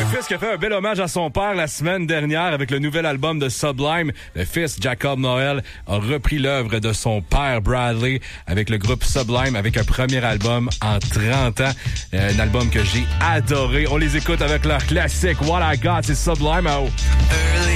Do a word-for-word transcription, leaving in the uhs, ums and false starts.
fils qui a fait un bel hommage à son père la semaine dernière avec le nouvel album de Sublime. Le fils, Jacob Noel, a repris l'œuvre de son père Bradley avec le groupe Sublime, avec un premier album en trente ans. Euh, un album que j'ai adoré. On les écoute avec leur classique What I Got, c'est Sublime. Oh.